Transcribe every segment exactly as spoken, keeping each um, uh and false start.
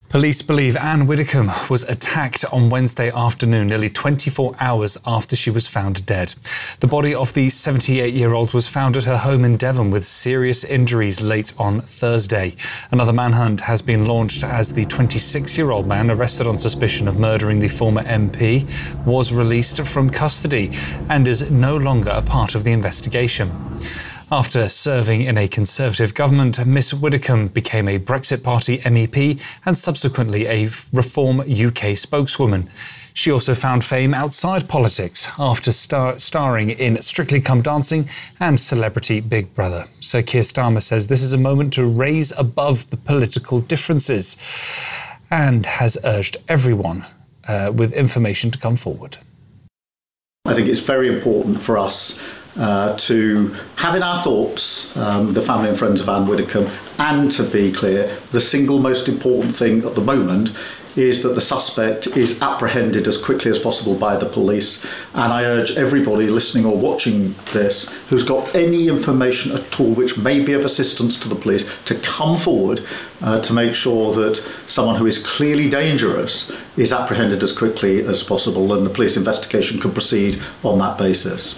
Police believe Anne Widdecombe was attacked on Wednesday afternoon, nearly twenty-four hours after she was found dead. The body of the seventy-eight-year-old was found at her home in Devon with serious injuries late on Thursday. Another manhunt has been launched as the twenty-six-year-old man arrested on suspicion of murdering the former M P was released from custody and is no longer a part of the investigation. After serving in a Conservative government, Miss Widdecombe became a Brexit Party M E P and subsequently a Reform U K spokeswoman. She also found fame outside politics after star- starring in Strictly Come Dancing and Celebrity Big Brother. Sir Keir Starmer says this is a moment to raise above the political differences and has urged everyone uh, with information to come forward. I think it's very important for us Uh, to have in our thoughts um, the family and friends of Anne Widdecombe, and to be clear, the single most important thing at the moment is that the suspect is apprehended as quickly as possible by the police. And I urge everybody listening or watching this who's got any information at all which may be of assistance to the police to come forward uh, to make sure that someone who is clearly dangerous is apprehended as quickly as possible, and the police investigation can proceed on that basis.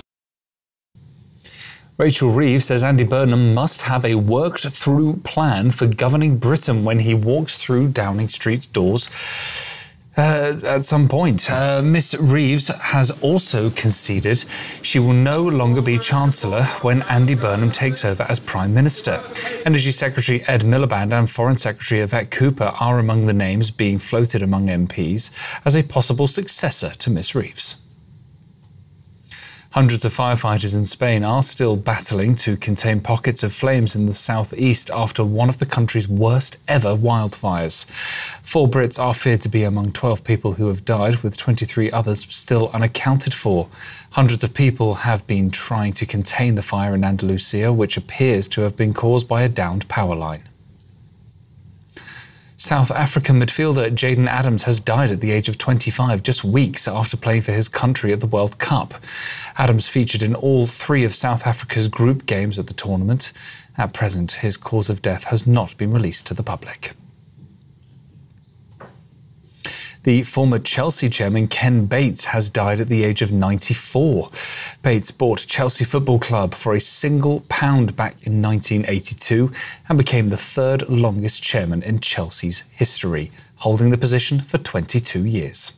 Rachel Reeves says Andy Burnham must have a worked-through plan for governing Britain when he walks through Downing Street doors uh, at some point. Uh, Miss Reeves has also conceded she will no longer be Chancellor when Andy Burnham takes over as Prime Minister. Energy Secretary Ed Miliband and Foreign Secretary Yvette Cooper are among the names being floated among M Ps as a possible successor to Miss Reeves. Hundreds of firefighters in Spain are still battling to contain pockets of flames in the southeast after one of the country's worst ever wildfires. Four Brits are feared to be among twelve people who have died, with twenty-three others still unaccounted for. Hundreds of people have been trying to contain the fire in Andalusia, which appears to have been caused by a downed power line. South African midfielder Jayden Adams has died at the age of twenty-five, just weeks after playing for his country at the World Cup. Adams featured in all three of South Africa's group games at the tournament. At present, his cause of death has not been released to the public. The former Chelsea chairman Ken Bates has died at the age of ninety-four. Bates bought Chelsea Football Club for a single pound back in nineteen eighty-two and became the third longest chairman in Chelsea's history, holding the position for twenty-two years.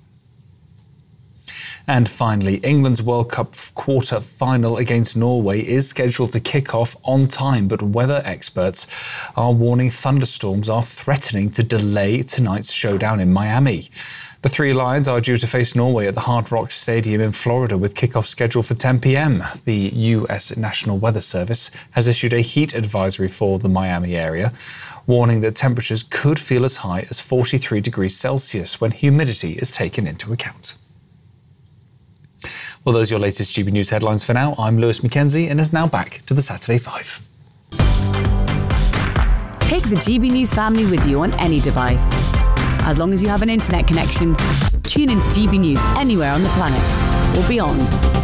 And finally, England's World Cup quarter-final against Norway is scheduled to kick off on time, but weather experts are warning thunderstorms are threatening to delay tonight's showdown in Miami. The Three Lions are due to face Norway at the Hard Rock Stadium in Florida with kickoff scheduled for ten p.m. The U S National Weather Service has issued a heat advisory for the Miami area, warning that temperatures could feel as high as forty-three degrees Celsius when humidity is taken into account. Well, those are your latest G B News headlines for now. I'm Lewis Mackenzie, and is now back to the Saturday Five. Take the G B News family with you on any device. As long as you have an internet connection, tune into G B News anywhere on the planet or beyond.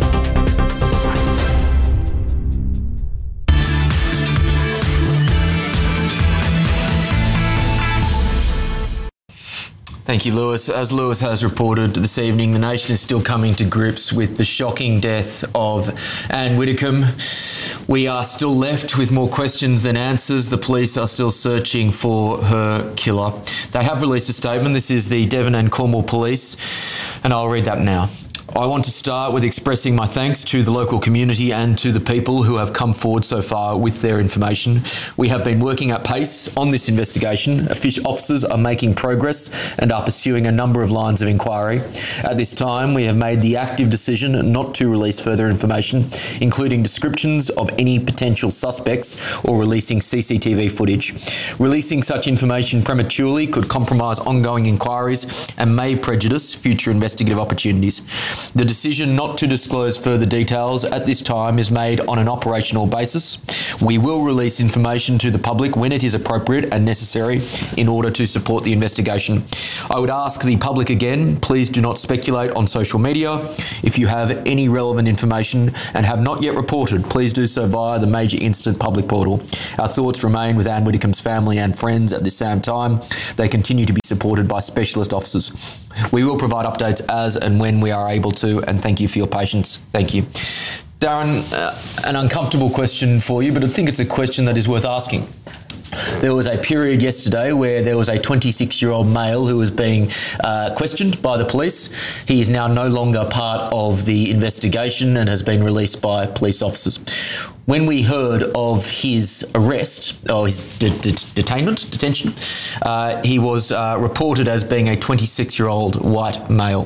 Thank you, Lewis. As Lewis has reported this evening, the nation is still coming to grips with the shocking death of Anne Widdecombe. We are still left with more questions than answers. The police are still searching for her killer. They have released a statement. This is the Devon and Cornwall Police, and I'll read that now. I want to start with expressing my thanks to the local community and to the people who have come forward so far with their information. We have been working at pace on this investigation. Officers are making progress and are pursuing a number of lines of inquiry. At this time, we have made the active decision not to release further information, including descriptions of any potential suspects or releasing C C T V footage. Releasing such information prematurely could compromise ongoing inquiries and may prejudice future investigative opportunities. The decision not to disclose further details at this time is made on an operational basis. We will release information to the public when it is appropriate and necessary in order to support the investigation. I would ask the public again, please do not speculate on social media. If you have any relevant information and have not yet reported, please do so via the Major Incident Public Portal. Our thoughts remain with Anne Widdecombe's family and friends at this same time. They continue to be supported by specialist officers. We will provide updates as and when we are able to, and thank you for your patience. Thank you. Darren, uh, an uncomfortable question for you, but I think it's a question that is worth asking. There was a period yesterday where there was a twenty-six-year-old male who was being uh, questioned by the police. He is now no longer part of the investigation and has been released by police officers. When we heard of his arrest, or his de- de- detainment, detention, uh, he was uh, reported as being a twenty-six-year-old white male.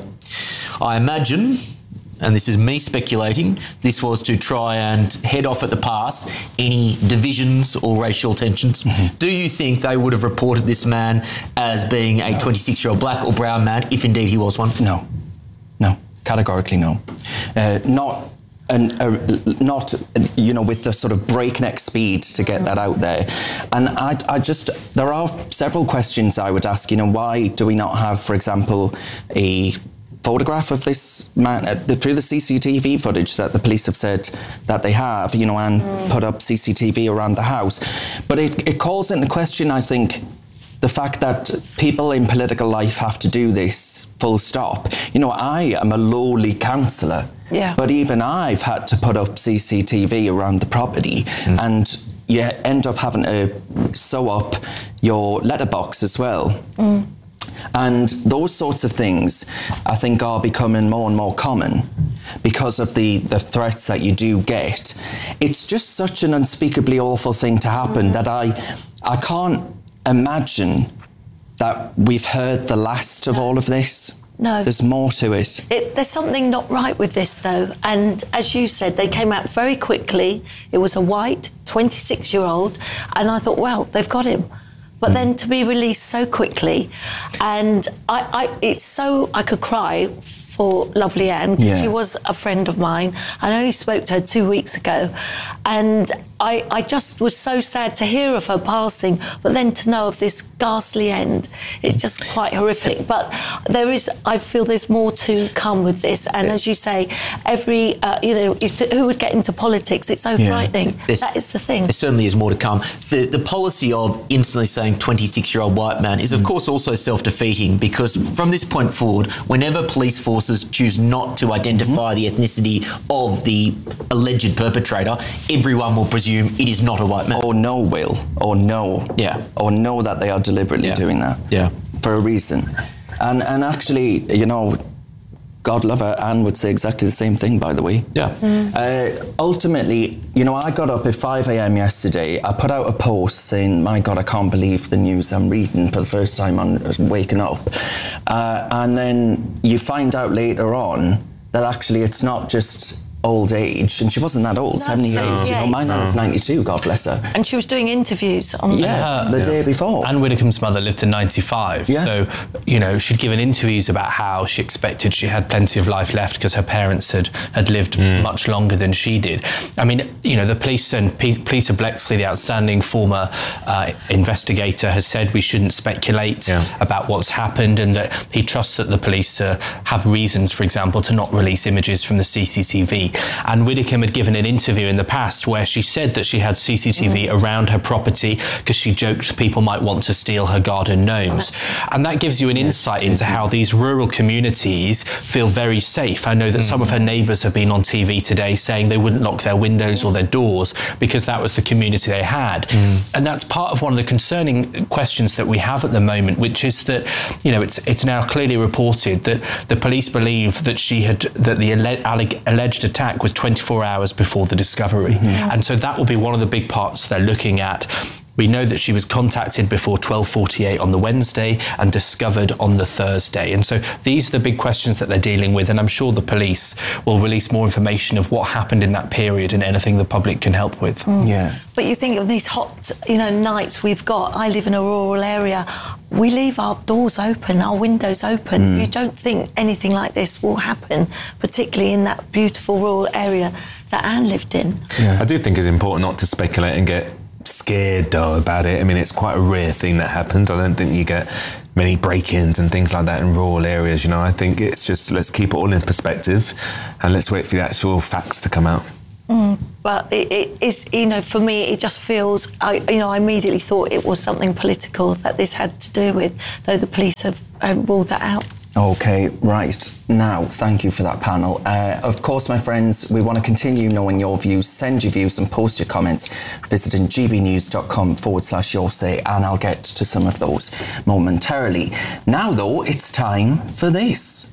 I imagine, and this is me speculating, this was to try and head off at the pass any divisions or racial tensions. Mm-hmm. Do you think they would have reported this man as being a twenty-six-year-old black or brown man, if indeed he was one? No. No. Categorically no. Uh, not... And uh, not, you know, with the sort of breakneck speed to get that out there. And I, I just, there are several questions I would ask, you know, why do we not have, for example, a photograph of this man uh, the, through the C C T V footage that the police have said that they have, you know, and mm. put up C C T V around the house. But it, it calls into question, I think, the fact that people in political life have to do this full stop. You know, I am a lowly councillor, yeah. but even I've had to put up C C T V around the property mm. and you end up having to sew up your letterbox as well. Mm. And those sorts of things, I think, are becoming more and more common because of the, the threats that you do get. It's just such an unspeakably awful thing to happen mm. that I, I can't imagine that we've heard the last of all of this. No. There's more to it. it. There's something not right with this, though. And as you said, they came out very quickly. It was a white twenty-six-year-old. And I thought, well, they've got him. But mm. then to be released so quickly, and I, I it's so, I could cry for lovely Anne, because yeah. she was a friend of mine. I only spoke to her two weeks ago. And I, I just was so sad to hear of her passing, but then to know of this ghastly end, it's just quite horrific. But there is, I feel there's more to come with this. And as you say, every, uh, you know, who would get into politics? It's so yeah. frightening. There's, that is the thing. There certainly is more to come. The, the policy of instantly saying twenty-six-year-old white man is, of course, also self-defeating, because from this point forward, whenever police forces choose not to identify mm-hmm. the ethnicity of the alleged perpetrator, everyone will presume it is not a white man. Or know will, or know. Yeah. Or know that they are deliberately yeah. doing that. Yeah. For a reason. And and actually, you know, God love her, Anne would say exactly the same thing, by the way. Yeah. Mm. Uh, ultimately, you know, I got up at five a.m. yesterday. I put out a post saying, my God, I can't believe the news I'm reading for the first time on waking up. Uh, and then you find out later on that actually it's not just old age, and she wasn't that old, no, seventy-eight. You know, my mum was ninety-two, God bless her. And she was doing interviews on yeah, the, the day before. Anne Widdecombe's mother lived to ninety-five, yeah. so, you know, she'd given interviews about how she expected she had plenty of life left because her parents had, had lived mm. much longer than she did. I mean, you know, the police and P- Peter Blexley, the outstanding former uh, investigator, has said we shouldn't speculate yeah. about what's happened, and that he trusts that the police uh, have reasons, for example, to not release images from the C C T V. And Widdecombe had given an interview in the past where she said that she had C C T V mm. around her property because she joked people might want to steal her garden gnomes. Oh, and that gives you an insight into how these rural communities feel very safe. I know that mm. some of her neighbours have been on T V today saying they wouldn't lock their windows or their doors because that was the community they had. Mm. And that's part of one of the concerning questions that we have at the moment, which is that, you know, it's it's now clearly reported that the police believe that she had, that the alle- alleged attack was twenty-four hours before the discovery. Mm-hmm. And so that will be one of the big parts they're looking at. We know that she was contacted before twelve forty-eight on the Wednesday and discovered on the Thursday. And so these are the big questions that they're dealing with. And I'm sure the police will release more information of what happened in that period and anything the public can help with. Mm. Yeah. But you think of these hot, you know, nights we've got. I live in a rural area. we leave our doors open, our windows open. Mm. You don't think anything like this will happen, particularly in that beautiful rural area that Anne lived in. Yeah. I do think it's important not to speculate and get scared though about it. I mean, it's quite a rare thing that happens. I don't think you get many break-ins and things like that in rural areas, you know. I think it's just, let's keep it all in perspective and let's wait for the actual facts to come out. Mm, but it, it is, you know, for me, it just feels, I, you know, I immediately thought it was something political that this had to do with, though the police have uh, ruled that out. Okay, right. Now, thank you for that panel. Uh, of course, my friends, we want to continue knowing your views. Send your views and post your comments visiting gbnews.com forward slash your say, and I'll get to some of those momentarily. Now, though, it's time for this.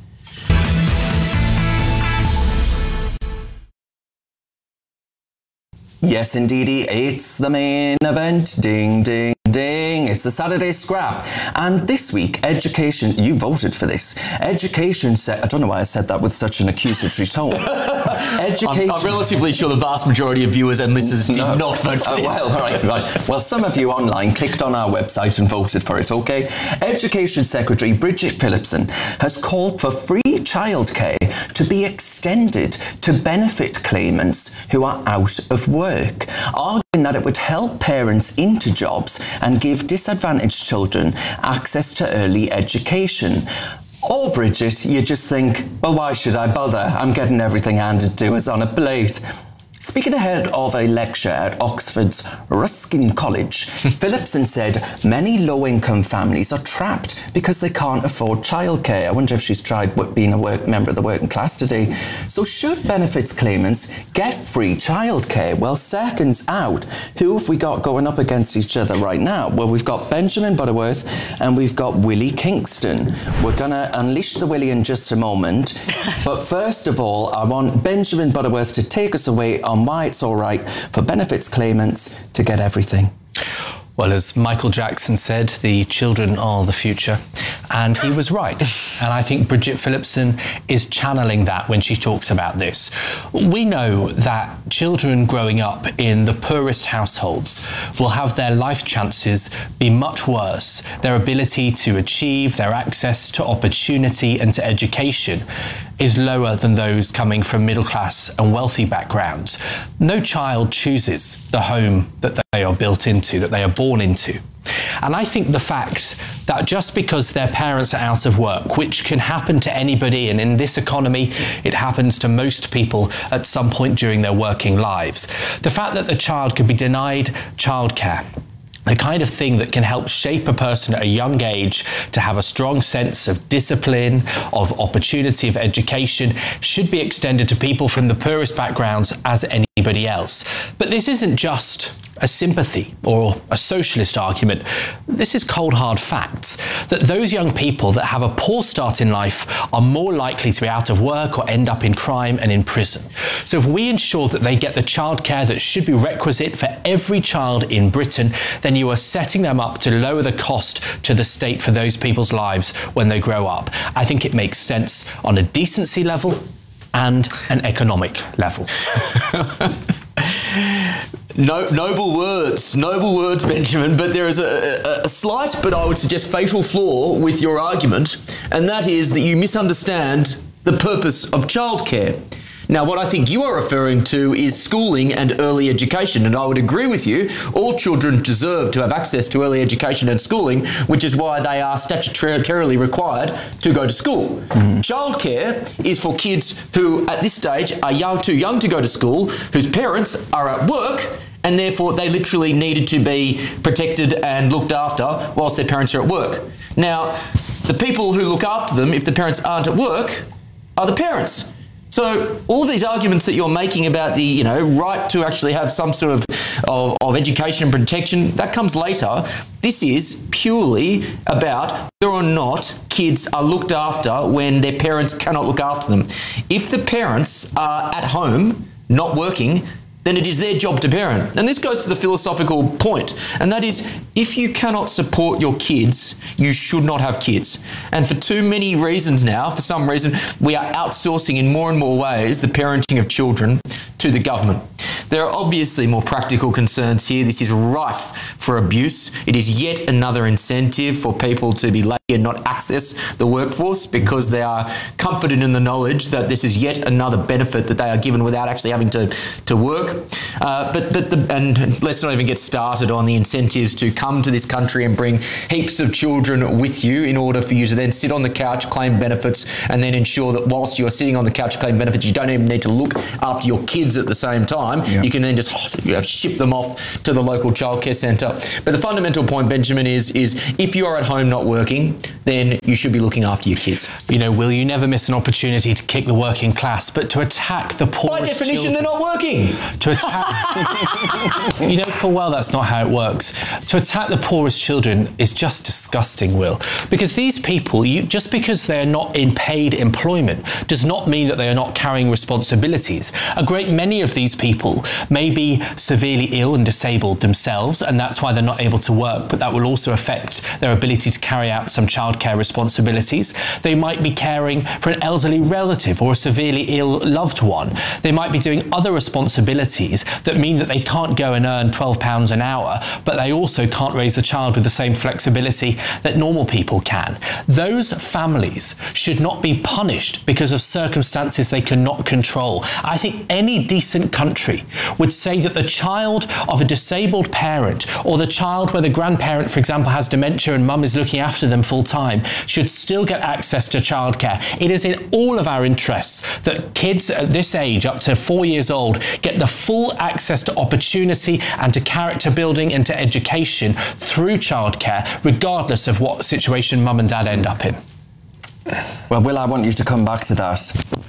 Yes, indeedy, it's the main event. Ding, ding, ding. It's the Saturday Scrap. And this week, education... You voted for this. Education... Se- I don't know why I said that with such an accusatory tone. Education... I'm, I'm relatively sure the vast majority of viewers and listeners did no. not vote for oh, this. Well, right, right. Well, some of you online clicked on our website and voted for it, OK? Education Secretary Bridget Phillipson has called for free childcare to be extended to benefit claimants who are out of work, arguing that it would help parents into jobs and give disadvantaged children access to early education. Or, Bridget, you just think, well, why should I bother? I'm getting everything handed to us on a plate. Speaking ahead of a lecture at Oxford's Ruskin College, Phillipson said many low-income families are trapped because they can't afford childcare. I wonder if she's tried being a work member of the working class today. So should benefits claimants get free childcare? Well, seconds out. Who have we got going up against each other right now? Well, we've got Benjamin Butterworth and we've got Willie Kingston. We're going to unleash the Willie in just a moment. But first of all, I want Benjamin Butterworth to take us away on why it's all right for benefits claimants to get everything. Well, as Michael Jackson said, the children are the future. And he was right. And I think Bridget Phillipson is channeling that when she talks about this. We know that children growing up in the poorest households will have their life chances be much worse. Their ability to achieve, their access to opportunity and to education is lower than those coming from middle class and wealthy backgrounds. No child chooses the home that they are built into, that they are born into. And I think the fact that just because their parents are out of work, which can happen to anybody, and in this economy, it happens to most people at some point during their working lives, the fact that the child could be denied childcare, the kind of thing that can help shape a person at a young age to have a strong sense of discipline, of opportunity, of education, should be extended to people from the poorest backgrounds as anybody else. But this isn't just a sympathy or a socialist argument. This is cold, hard facts, that those young people that have a poor start in life are more likely to be out of work or end up in crime and in prison. So if we ensure that they get the childcare that should be requisite for every child in Britain, then you are setting them up to lower the cost to the state for those people's lives when they grow up. I think it makes sense on a decency level and an economic level. No, noble words, noble words, Benjamin, but there is a, a, a slight, but I would suggest fatal flaw with your argument, and that is that you misunderstand the purpose of childcare. Now, what I think you are referring to is schooling and early education, and I would agree with you. All children deserve to have access to early education and schooling, which is why they are statutorily required to go to school. Mm-hmm. Childcare is for kids who, at this stage, are young, too young to go to school, whose parents are at work, and therefore they literally needed to be protected and looked after whilst their parents are at work. Now, the people who look after them, if the parents aren't at work, are the parents. So all of these arguments that you're making about the, you know, right to actually have some sort of, of, of education and protection, that comes later. This is purely about whether or not kids are looked after when their parents cannot look after them. If the parents are at home, not working, then it is their job to parent. And this goes to the philosophical point, and that is, if you cannot support your kids, you should not have kids. And for too many reasons now, for some reason, we are outsourcing in more and more ways the parenting of children to the government. There are obviously more practical concerns here. This is rife for abuse. It is yet another incentive for people to be lazy and not access the workforce because they are comforted in the knowledge that this is yet another benefit that they are given without actually having to, to work. Uh, but but the, and let's not even get started on the incentives to come to this country and bring heaps of children with you in order for you to then sit on the couch, claim benefits, and then ensure that whilst you are sitting on the couch, claim benefits, you don't even need to look after your kids at the same time. Yeah. You can then just you know, ship them off to the local childcare centre. But the fundamental point, Benjamin, is is if you are at home not working, then you should be looking after your kids. You know, Will, you never miss an opportunity to kick the working class, but to attack the poorest By definition, children, they're not working. To attack... you know full well that's not how it works. To attack the poorest children is just disgusting, Will. Because these people, you, just because they're not in paid employment, does not mean that they are not carrying responsibilities. A great many of these people may be severely ill and disabled themselves, and that's why they're not able to work, but that will also affect their ability to carry out some childcare responsibilities. They might be caring for an elderly relative or a severely ill loved one. They might be doing other responsibilities that mean that they can't go and earn twelve pounds an hour, but they also can't raise a child with the same flexibility that normal people can. Those families should not be punished because of circumstances they cannot control. I think any decent country would say that the child of a disabled parent or the child where the grandparent, for example, has dementia and mum is looking after them full time should still get access to childcare. It is in all of our interests that kids at this age, up to four years old, get the full access to opportunity and to character building and to education through childcare, regardless of what situation mum and dad end up in. Well, Will, I want you to come back to that.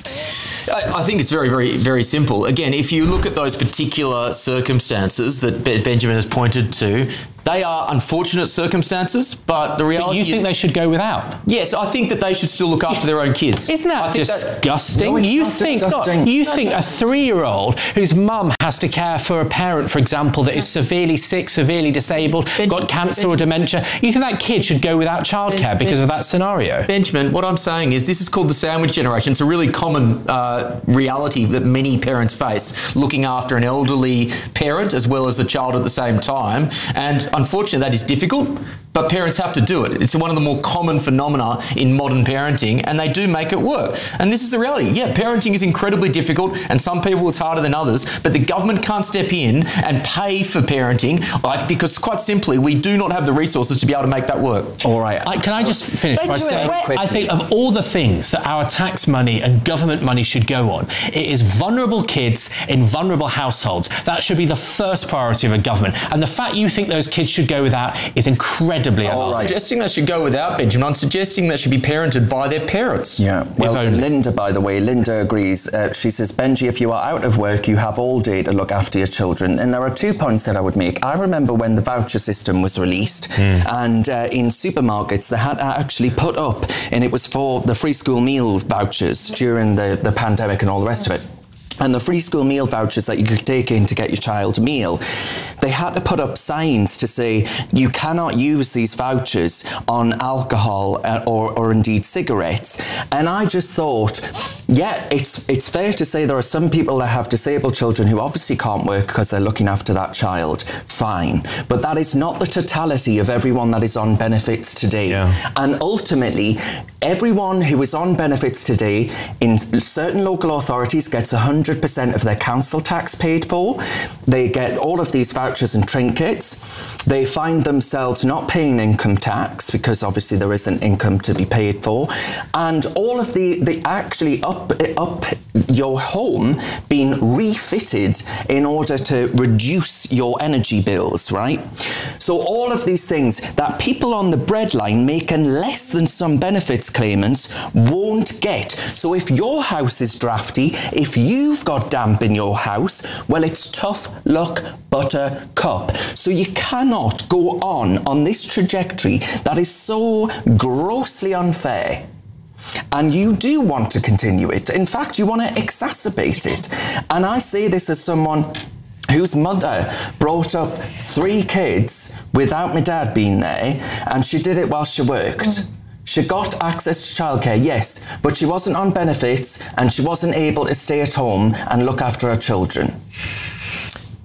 I think it's very, very, very simple. Again, if you look at those particular circumstances that Benjamin has pointed to, they are unfortunate circumstances, but the reality but you think is, they should go without? Yes, I think that they should still look after their own kids. Isn't that disgusting? That, no, you not think disgusting. you think a three-year-old whose mum has to care for a parent, for example, that is severely sick, severely disabled, ben, got cancer ben, or dementia, you think that kid should go without childcare ben, because ben, of that scenario? Benjamin, what I'm saying is this is called the sandwich generation. It's a really common uh, reality that many parents face, looking after an elderly parent as well as the child at the same time. And unfortunately, that is difficult, but parents have to do it. It's one of the more common phenomena in modern parenting, and they do make it work. And this is the reality. Yeah, parenting is incredibly difficult, and some people it's harder than others, but the government can't step in and pay for parenting, like, because quite simply, we do not have the resources to be able to make that work. All right. I, can I just finish by Benjamin, saying, where- I think of all the things that our tax money and government money should go on, it is vulnerable kids in vulnerable households. That should be the first priority of a government. And the fact you think those kids should go without is incredibly I'm not right. suggesting they should go without, Benjamin. I'm suggesting they should be parented by their parents. Yeah. Well, only. Linda, by the way, Linda agrees. Uh, she says, Benji, if you are out of work, you have all day to look after your children. And there are two points that I would make. I remember when the voucher system was released, mm. and uh, in supermarkets, they had actually put up, and it was for the free school meals vouchers during the, the pandemic and all the rest of it. And the free school meal vouchers that you could take in to get your child a meal, they had to put up signs to say you cannot use these vouchers on alcohol or, or indeed cigarettes. And I just thought, yeah, it's it's fair to say there are some people that have disabled children who obviously can't work because they're looking after that child. Fine. But that is not the totality of everyone that is on benefits today. Yeah. And ultimately, everyone who is on benefits today in certain local authorities gets one hundred percent of their council tax paid for. They get all of these vouchers and trinkets. They find themselves not paying income tax because obviously there isn't income to be paid for. And all of the, the actually up, up your home being refitted in order to reduce your energy bills, right? So all of these things that people on the breadline making less than some benefits claimants won't get. So if your house is drafty, if you've got damp in your house, well, it's tough luck buttercup. So you cannot go on on this trajectory that is so grossly unfair. And you do want to continue it. In fact, you want to exacerbate it. And I say this as someone whose mother brought up three kids without my dad being there, and she did it while she worked. Mm. She got access to childcare, yes, but she wasn't on benefits and she wasn't able to stay at home and look after her children.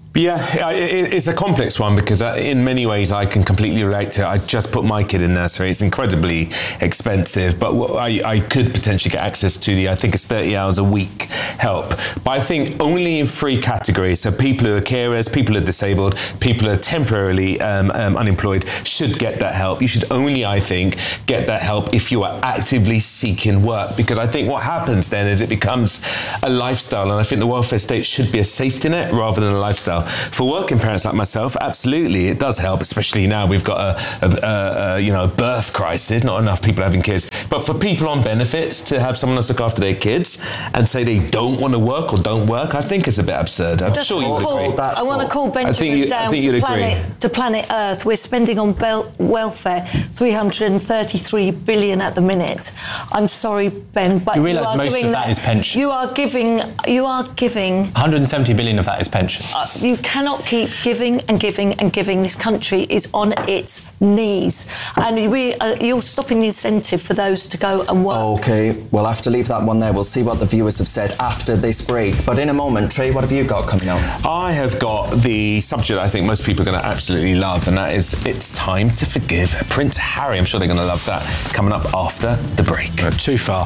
Yeah, it, it's a complex one because in many ways I can completely relate to it. I just put my kid in nursery. It's incredibly expensive, but I, I could potentially get access to the, I think it's thirty hours a week help. But I think only in three categories. So people who are carers, people who are disabled, people who are temporarily um, um, unemployed should get that help. You should only, I think, get that help if you are actively seeking work, because I think what happens then is it becomes a lifestyle, and I think the welfare state should be a safety net rather than a lifestyle. For working parents like myself, absolutely, it does help, especially now we've got a, a, a, a you know, birth crisis, not enough people having kids. But for people on benefits to have someone else look after their kids and say they don't want to work or don't work, I think it's a bit absurd. I'm Just sure you would call, agree. I want to call Benjamin you, down to planet, to planet Earth. We're spending on bel- welfare three hundred thirty-three billion at the minute. I'm sorry, Ben, but you you realise are most giving of that, that is pension. You are giving. You are giving. one hundred seventy billion of that is pension. Uh, you cannot keep giving and giving and giving. This country is on its knees, and we, uh, you're stopping the incentive for those to go and work. OK, we'll have to leave that one there. We'll see what the viewers have said after this break. But in a moment, Trey, what have you got coming up? I have got the subject I think most people are going to absolutely love, and that is It's Time to Forgive Prince Harry. I'm sure they're going to love that. Coming up after the break. Uh, too far.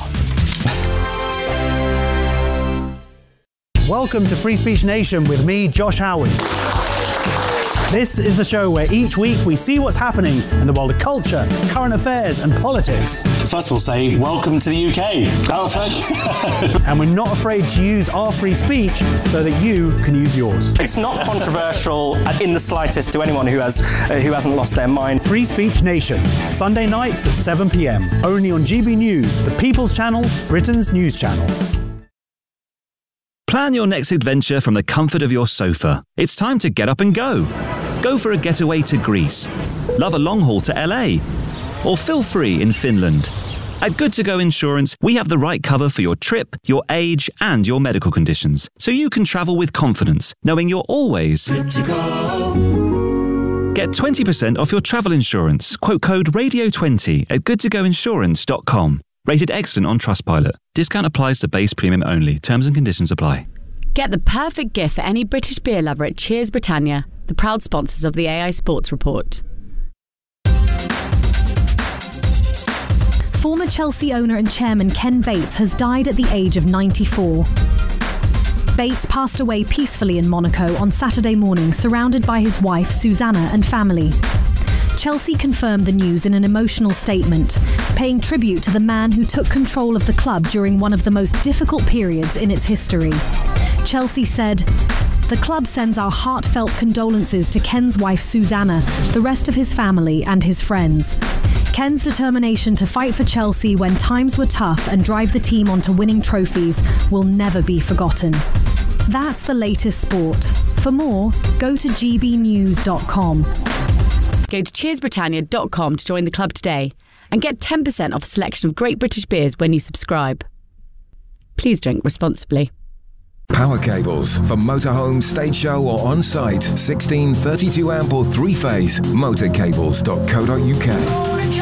Welcome to Free Speech Nation with me, Josh Howard. This is the show where each week we see what's happening in the world of culture, current affairs and politics. First we'll say, welcome to the U K. Oh, thank And we're not afraid to use our free speech so that you can use yours. It's not controversial in the slightest to anyone who has uh, who hasn't lost their mind. Free Speech Nation, Sunday nights at seven p.m. Only on G B News, the People's Channel, Britain's news channel. Plan your next adventure from the comfort of your sofa. It's time to get up and go. Go for a getaway to Greece. Love a long haul to L A. Or feel free in Finland. At Good To Go Insurance, we have the right cover for your trip, your age, and your medical conditions, so you can travel with confidence, knowing you're always good to go. Get twenty percent off your travel insurance. Quote code radio twenty at good to go insurance dot com. Rated excellent on Trustpilot. Discount applies to base premium only. Terms and conditions apply. Get the perfect gift for any British beer lover at Cheers Britannia, the proud sponsors of the A I Sports Report. Former Chelsea owner and chairman Ken Bates has died at the age of ninety-four. Bates passed away peacefully in Monaco on Saturday morning, surrounded by his wife, Susanna, and family. Chelsea confirmed the news in an emotional statement, paying tribute to the man who took control of the club during one of the most difficult periods in its history. Chelsea said, "The club sends our heartfelt condolences to Ken's wife Susanna, the rest of his family and his friends. Ken's determination to fight for Chelsea when times were tough and drive the team onto winning trophies will never be forgotten." That's the latest sport. For more, go to g b news dot com. Go to cheers britannia dot com to join the club today and get ten percent off a selection of great British beers when you subscribe. Please drink responsibly. Power cables for motorhome, stage show or on-site. sixteen thirty-two amp or three-phase. motorcables dot co dot uk.